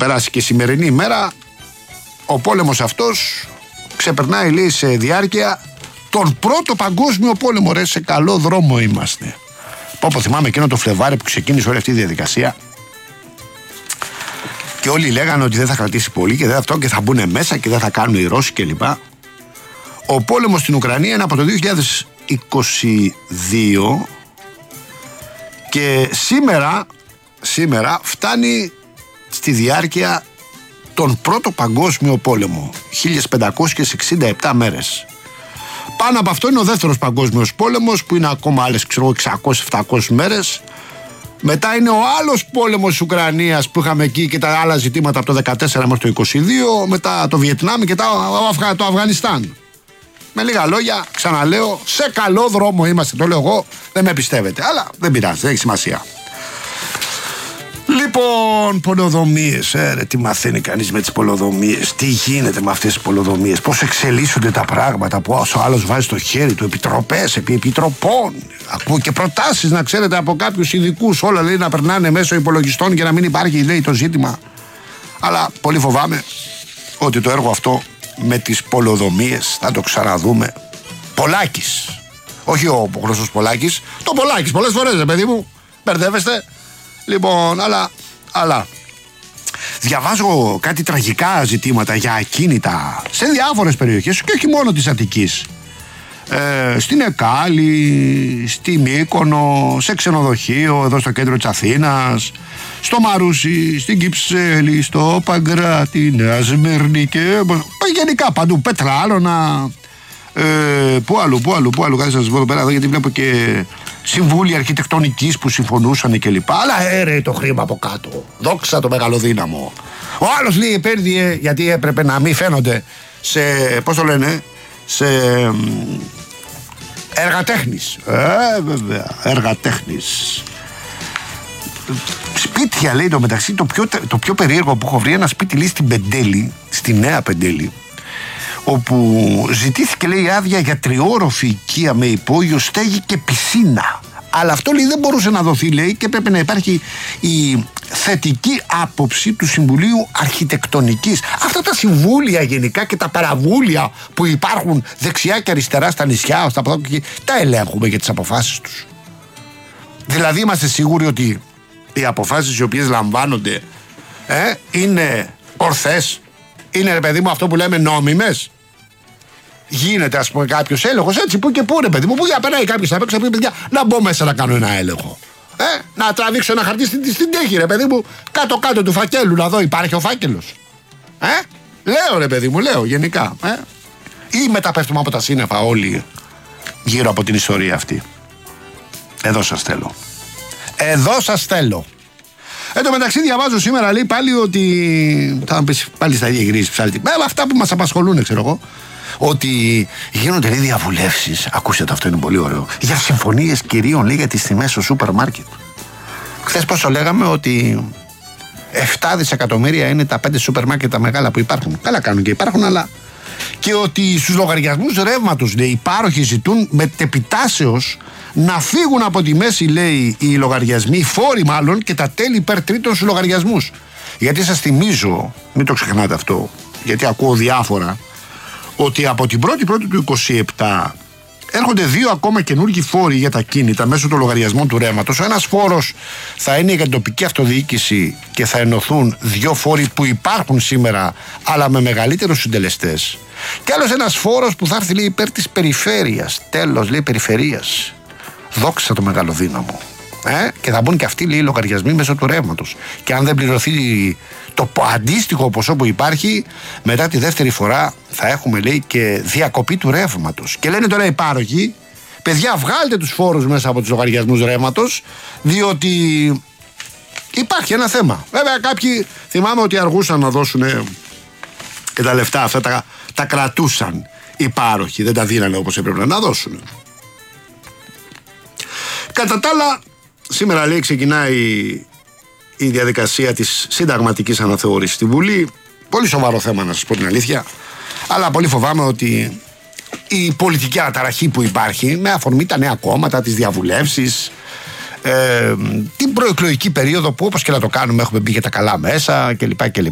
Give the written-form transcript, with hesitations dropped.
περάσει και η σημερινή ημέρα, ο πόλεμος αυτός ξεπερνάει, λέει, σε διάρκεια τον πρώτο παγκόσμιο πόλεμο. Ρε, σε καλό δρόμο είμαστε. Πω θυμάμαι εκείνο το Φλεβάρι που ξεκίνησε όλη αυτή η διαδικασία και όλοι λέγανε ότι δεν θα κρατήσει πολύ και δεν αυτό και θα μπουν μέσα και δεν θα κάνουν οι Ρώσοι κλπ. Ο πόλεμος στην Ουκρανία είναι από το 2022 και σήμερα φτάνει στη διάρκεια τον πρώτο παγκόσμιο πόλεμο, 1567 μέρες. Πάνω από αυτό είναι ο δεύτερος παγκόσμιος πόλεμος που είναι ακόμα άλλες 600-700 μέρες. Μετά είναι ο άλλος πόλεμος της Ουκρανίας που είχαμε εκεί και τα άλλα ζητήματα από το 14 μέχρι το 22, μετά το Βιετνάμ και το Αφγανιστάν. Με λίγα λόγια, ξαναλέω, σε καλό δρόμο είμαστε, το λέω εγώ, δεν με πιστεύετε, αλλά δεν πειράζει, δεν έχει σημασία. Λοιπόν, πολεοδομίες, τι μαθαίνει κανείς με τις πολεοδομίες, τι γίνεται με αυτές τις πολεοδομίες, πώς εξελίσσονται τα πράγματα, πώς ο άλλος βάζει το χέρι του, επιτροπές επί επιτροπών. Ακούω και προτάσεις, να ξέρετε, από κάποιους ειδικούς, όλα λέει να περνάνε μέσω υπολογιστών και να μην υπάρχει, λέει, το ζήτημα. Αλλά πολύ φοβάμαι ότι το έργο αυτό με τις πολεοδομίες θα το ξαναδούμε. Πολάκης, όχι ο γνωστός Πολάκης, το Πολάκης πολλές φορές, παιδί μου, μπερδεύεστε. Λοιπόν, αλλά διαβάζω κάτι τραγικά ζητήματα για ακίνητα σε διάφορες περιοχές και όχι μόνο της Αττικής. Στην Εκάλη, στη Μύκονο, σε ξενοδοχείο εδώ στο κέντρο της Αθήνας, στο Μαρούσι, στην Κυψέλη, στο Παγκράτη, Νέα Σμύρνη και γενικά παντού, Πετράλωνα. Πού αλλού, κάτι σας πω εδώ πέρα, γιατί βλέπω και συμβούλια αρχιτεκτονικής που συμφωνούσαν και λοιπά. Αλλά έρε το χρήμα από κάτω. Δόξα το μεγαλοδύναμο. Ο άλλος λέει επένδυε γιατί έπρεπε να μην φαίνονται σε, πώς το λένε, σε έργα-τέχνης. Βέβαια, έργα-τέχνης. Σπίτια, λέει, το μεταξύ, το πιο περίεργο που έχω βρει, ένα σπίτι, λέει, στην Πεντέλη, στη Νέα Πεντέλη, όπου ζητήθηκε, λέει, άδεια για τριόροφη οικία με υπόγειο, στέγη και πισίνα. Αλλά αυτό, λέει, δεν μπορούσε να δοθεί, λέει, και πρέπει να υπάρχει η θετική άποψη του Συμβουλίου Αρχιτεκτονικής. Αυτά τα συμβούλια γενικά και τα παραβούλια που υπάρχουν δεξιά και αριστερά στα νησιά, στα ποδόκια, τα ελέγχουμε για τις αποφάσεις τους. Δηλαδή είμαστε σίγουροι ότι οι αποφάσεις οι οποίες λαμβάνονται είναι ορθές, είναι, ρε παιδί μου, αυτό που λέμε, νόμιμες. Γίνεται, ας πούμε, κάποιος έλεγχος, έτσι που και που, ρε παιδί μου, που για περνάει κάποιος απ' έξω, παιδιά, να μπω μέσα να κάνω ένα έλεγχο. Να τραβήξω ένα χαρτί στην τύχη, ρε παιδί μου, κάτω-κάτω του φακέλου, να δω υπάρχει ο φάκελος. Λέω, ρε παιδί μου, λέω γενικά. Ή μεταπέφτουμε από τα σύννεφα όλοι γύρω από την ιστορία αυτή. Εδώ σας θέλω. Εδώ σας θέλω. Εν τω μεταξύ, διαβάζω σήμερα, λέει, πάλι ότι. Θα μου πεις πάλι στα ίδια γυρίζεις ψάλτη. Αυτά που μας απασχολούν, ξέρω εγώ. Ότι γίνονται, λέει, διαβουλεύσεις. Ακούστε το, αυτό είναι πολύ ωραίο. Για συμφωνίες κυρίων, λέει, για τις τιμές στο σούπερ μάρκετ. Χθες πόσο λέγαμε ότι 7 δισεκατομμύρια είναι τα 5 σούπερ μάρκετ τα μεγάλα που υπάρχουν. Καλά κάνουν και υπάρχουν, αλλά. Και ότι στους λογαριασμούς ρεύματος, λέει, οι πάροχοι ζητούν μετεπιτάσεως να φύγουν από τη μέση, λέει, οι λογαριασμοί, οι φόροι μάλλον, και τα τέλη υπέρ τρίτων στους λογαριασμούς. Γιατί σας θυμίζω, μην το ξεχνάτε αυτό, γιατί ακούω διάφορα, ότι από την 1η του 2027 έρχονται 2 ακόμα καινούργιοι φόροι για τα κίνητα μέσω των λογαριασμών του ρεύματος. Ο ένας φόρος θα είναι για την τοπική αυτοδιοίκηση και θα ενωθούν 2 φόροι που υπάρχουν σήμερα, αλλά με μεγαλύτερους συντελεστές. Και άλλος ένας φόρος που θα έρθει, λέει, υπέρ της περιφέρειας. Τέλος, λέει, περιφερείας. Δόξα το μεγαλοδύναμο. Και θα μπουν και αυτοί, λέει, λογαριασμοί μέσω του ρεύματος. Και αν δεν πληρωθεί το αντίστοιχο ποσό που υπάρχει, μετά τη δεύτερη φορά θα έχουμε, λέει, και διακοπή του ρεύματος. Και λένε τώρα οι πάροχοι, παιδιά, βγάλτε τους φόρους μέσα από τους λογαριασμούς ρεύματος, διότι υπάρχει ένα θέμα. Βέβαια, κάποιοι θυμάμαι ότι αργούσαν να δώσουν και τα λεφτά αυτά, τα κρατούσαν οι πάροχοι, δεν τα δίνανε όπως έπρεπε να δώσουν. Κατά τα άλλα, σήμερα, λέει, ξεκινάει η διαδικασία της συνταγματικής αναθεώρησης στη Βουλή. Πολύ σοβαρό θέμα, να σας πω την αλήθεια. Αλλά πολύ φοβάμαι ότι η πολιτική αναταραχή που υπάρχει, με αφορμή τα νέα κόμματα, τις διαβουλεύσεις, την προεκλογική περίοδο που, όπως και να το κάνουμε, έχουμε μπει για τα καλά μέσα κλπ.